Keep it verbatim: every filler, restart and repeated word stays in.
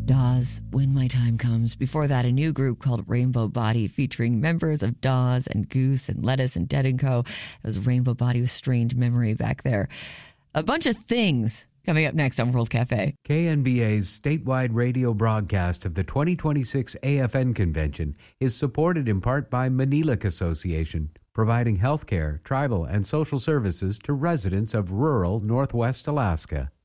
Dawes, When My Time Comes. Before that, a new group called Rainbow Body featuring members of Dawes and Goose and Lettuce and Dead and Co. It was Rainbow Body with Strange Memory back there. A bunch of things coming up next on World Cafe. K N B A's statewide radio broadcast of the twenty twenty-six A F N convention is supported in part by Maniluk Association, providing health care, tribal, and social services to residents of rural Northwest Alaska.